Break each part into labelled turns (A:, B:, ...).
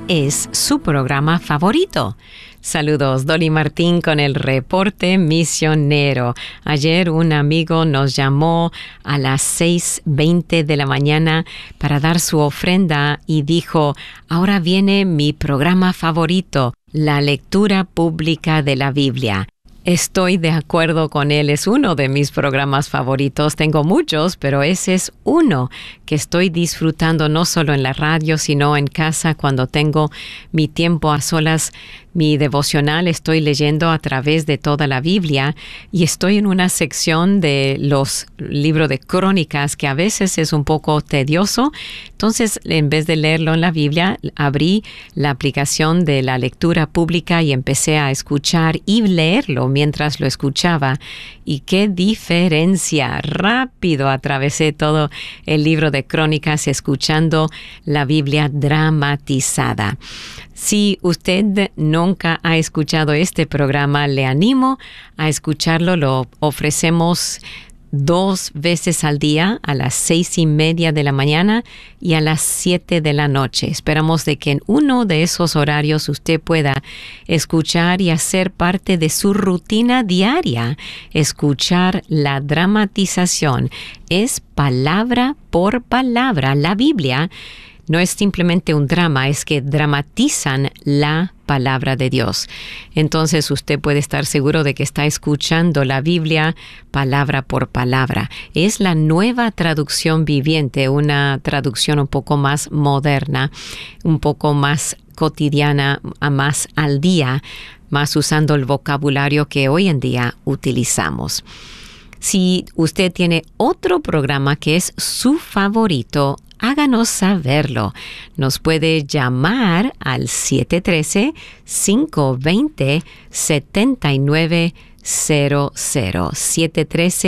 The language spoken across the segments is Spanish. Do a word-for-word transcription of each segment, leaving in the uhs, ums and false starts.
A: es su programa favorito. Saludos, Dolly Martín con el reporte misionero. Ayer un amigo nos llamó a las seis veinte de la mañana para dar su ofrenda y dijo, ahora viene mi programa favorito, la lectura pública de la Biblia. Estoy de acuerdo con él, es uno de mis programas favoritos. Tengo muchos, pero ese es uno que estoy disfrutando no solo en la radio, sino en casa cuando tengo mi tiempo a solas. Mi devocional estoy leyendo a través de toda la Biblia y estoy en una sección de los libros de crónicas que a veces es un poco tedioso. Entonces, en vez de leerlo en la Biblia, abrí la aplicación de la lectura pública y empecé a escuchar y leerlo mientras lo escuchaba. Y qué diferencia. Rápido atravesé todo el libro de crónicas escuchando la Biblia dramatizada. Si usted nunca ha escuchado este programa, le animo a escucharlo. Lo ofrecemos dos veces al día, a las seis y media de la mañana y a las siete de la noche. Esperamos de que en uno de esos horarios usted pueda escuchar y hacer parte de su rutina diaria. Escuchar la dramatización es palabra por palabra. La Biblia no es simplemente un drama, es que dramatizan la palabra de Dios. Entonces usted puede estar seguro de que está escuchando la Biblia palabra por palabra. Es la nueva traducción viviente, una traducción un poco más moderna, un poco más cotidiana, más al día, más usando el vocabulario que hoy en día utilizamos. Si usted tiene otro programa que es su favorito, háganos saberlo. Nos puede llamar al siete uno tres, cinco dos cero, siete nueve cero cero. siete uno tres,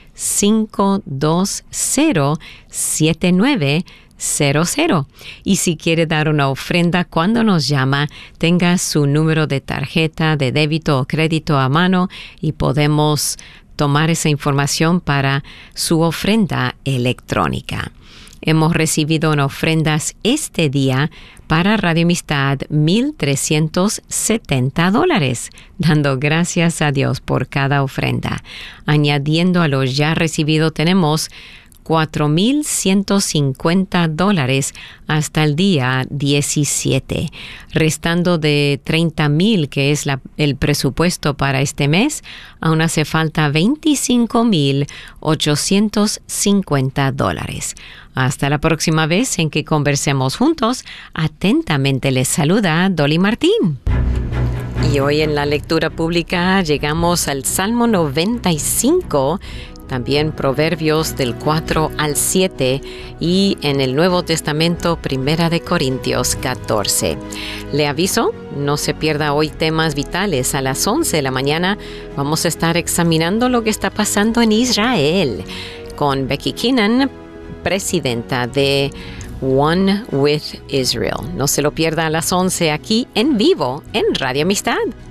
A: cinco dos cero, siete nueve cero cero. Y si quiere dar una ofrenda cuando nos llama, tenga su número de tarjeta de débito o crédito a mano y podemos tomar esa información para su ofrenda electrónica. Hemos recibido en ofrendas este día para Radio Amistad mil trescientos setenta dólares, dando gracias a Dios por cada ofrenda. Añadiendo a los ya recibidos tenemos cuatro mil ciento cincuenta dólares hasta el día diecisiete. Restando de treinta mil, que es la, el presupuesto para este mes, aún hace falta veinticinco mil ochocientos cincuenta dólares. Hasta la próxima vez en que conversemos juntos. Atentamente les saluda Dolly Martín. Y hoy en la lectura pública llegamos al Salmo noventa y cinco, también Proverbios del cuatro al siete y en el Nuevo Testamento Primera de Corintios catorce. Le aviso, no se pierda hoy temas vitales. A las once de la mañana vamos a estar examinando lo que está pasando en Israel con Becky Keenan, presidenta de One with Israel. No se lo pierda a las once aquí en vivo en Radio Amistad.